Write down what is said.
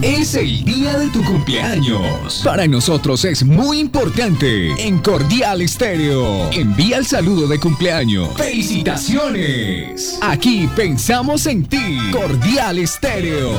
Es el día de tu cumpleaños. Para nosotros es muy importante. En Cordial Estéreo, envía el saludo de cumpleaños. ¡Felicitaciones! Aquí pensamos en ti. Cordial Estéreo.